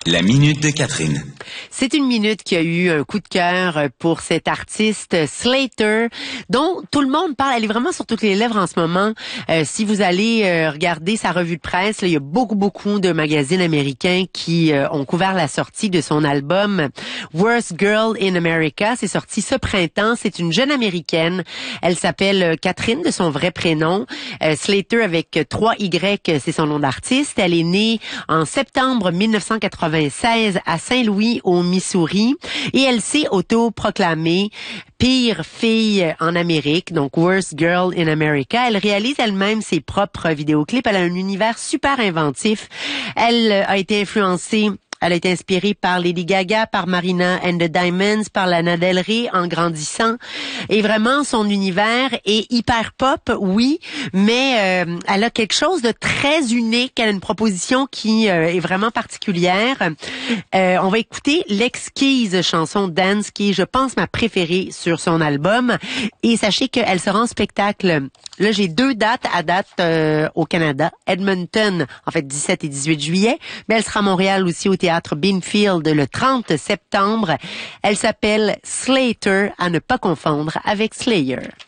La minute de Catherine. C'est une minute qui a eu un coup de cœur pour cette artiste Slater, dont tout le monde parle. Elle est vraiment sur toutes les lèvres en ce moment. Si vous allez regarder sa revue de presse, là, il y a beaucoup de magazines américains qui ont couvert la sortie de son album Worst Girl in America. C'est sorti ce printemps. C'est une jeune américaine. Elle s'appelle Catherine, de son vrai prénom. Slater avec 3 Y, c'est son nom d'artiste. Elle est née en septembre 1996 à Saint-Louis, au Missouri, et elle s'est autoproclamée pire fille en Amérique, donc Worst Girl in America. Elle réalise elle-même ses propres vidéoclips. Elle a un univers super inventif. Elle a été influencée. Elle a été inspirée par Lady Gaga, par Marina and the Diamonds, par Lana Del Rey en grandissant. Et vraiment, son univers est hyper pop, oui, mais elle a quelque chose de très unique. Elle a une proposition qui est vraiment particulière. On va écouter l'exquise chanson Dance, qui est, je pense, ma préférée sur son album. Et sachez qu'elle sera en spectacle. Là, j'ai 2 dates au Canada. Edmonton, en fait, 17 et 18 juillet. Mais elle sera à Montréal aussi au Théâtre Beanfield le 30 septembre. Elle s'appelle Slater, à ne pas confondre avec Slayer.